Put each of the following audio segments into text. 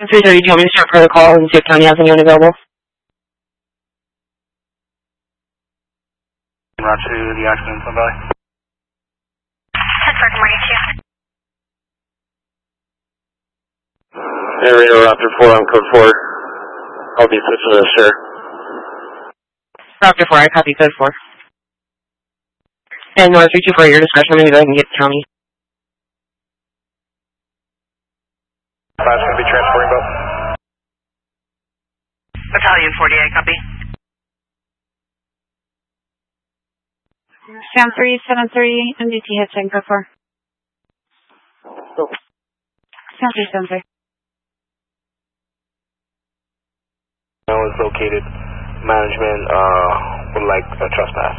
3:30, do you want me to start protocol and see if County has anyone available? Roger the accident, Sun Valley. 10-4, good morning to you. Radio Raptor 4 on code 4. I'll be switching to share. Raptor 4, I copy code 4. And North 324 at your discretion, maybe I can get to County. 5's going to be transporting both. Battalion 48, copy. Sam 373, MDT hitching, code 4. Sam 373. Is located. Management would like a trespass.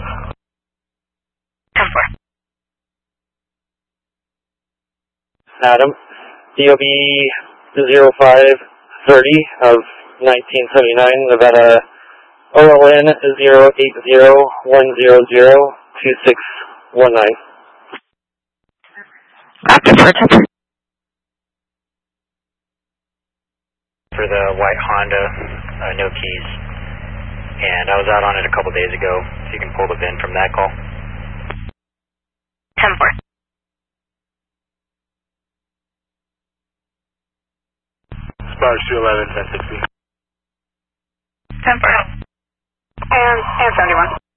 10-4. Adam, DOB 0530 of 1979, Nevada OLN 080-100-2619. Raptor 4, 10-4. For the white Honda, no keys. And I was out on it a couple days ago, so you can pull the VIN from that call. 10-4. Sparks 211, 1060. 10-4. And 71.